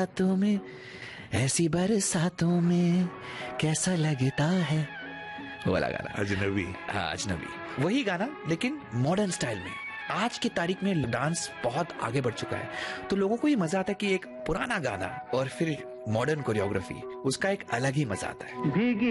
रातों में, ऐसी बरसातों में कैसा लगता है, वो वाला गाना। अजनबी। हाँ, अजनबी, वही गाना लेकिन मॉडर्न स्टाइल में। आज की तारीख में डांस बहुत आगे बढ़ चुका है, तो लोगों को ये मजा आता है कि एक पुराना गाना और फिर मॉडर्न कोरियोग्राफी, उसका एक अलग ही मजा आता है। भीगी